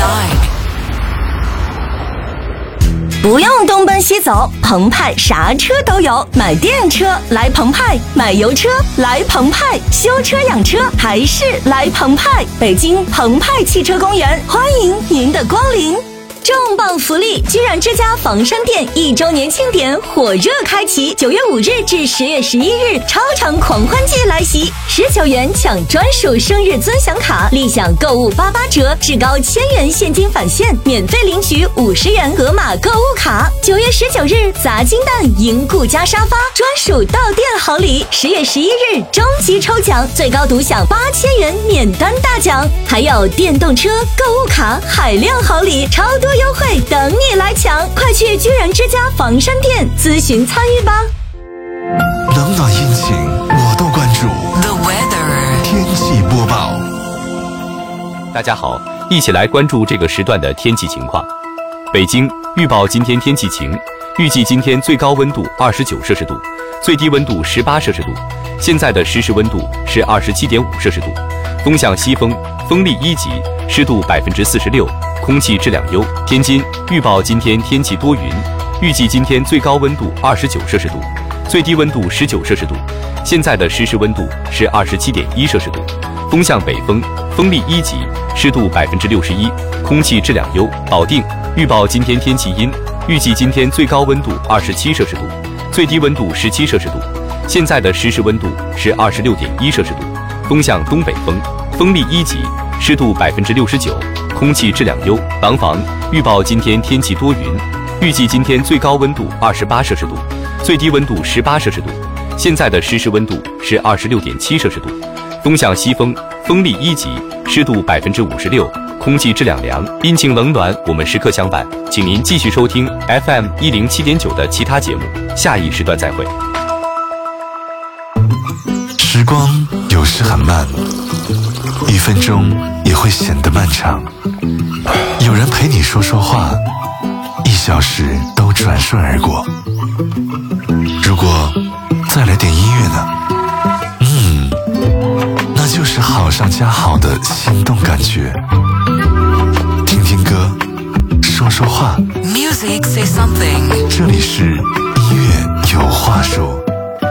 不用东奔西走，澎湃啥车都有，买电车来澎湃，买油车来澎湃，修车养车还是来澎湃。北京澎湃汽车公园欢迎您的光临。重磅福利！居然之家房山店1周年庆典火热开启，9月5日至10月11日，超长狂欢季来袭！19元抢专属生日尊享卡，立享购物88折，至高1000元现金返现，免费领取50元盒马购物卡。9月19日，砸金蛋赢顾家沙发，专属到店好礼。10月11日，终极抽奖，最高独享8000元免单大奖，还有电动车、购物卡、海量好礼，超多优惠等你来抢！快去居然之家房山店咨询参与吧。 冷暖阴晴我都关注。 The weather 天气播报。 大家好，一起来关注这个时段的天气情况。北京预报今天天气晴，预计今天最高温度29摄氏度，最低温度18摄氏度。现在的实时温度是27.5摄氏度，风向西风，风力1级，湿度46%，空气质量优。天津预报今天天气多云，预计今天最高温度29摄氏度，最低温度19摄氏度。现在的实时温度是27.1摄氏度，风向北风，风力1级，湿度61%，空气质量优。保定预报今天天气阴，预计今天最高温度27摄氏度，最低温度17摄氏度。现在的实时温度是26.1摄氏度，风向东北风，风力1级，湿度69%，空气质量优。廊坊预报今天天气多云，预计今天最高温度28摄氏度，最低温度18摄氏度。现在的实时温度是26.7摄氏度，风向西风，风力1级，湿度56%，空气质量良。阴晴冷暖，我们时刻相伴，请您继续收听 FM 107.9的其他节目，下一时段再会。 时光有时很慢，1分钟也会显得漫长。有人陪你说说话，1小时都转瞬而过。如果再来点音乐呢？那就是好上加好的心动感觉。听听歌，说说话。 Music say something。 这里是音乐有话说。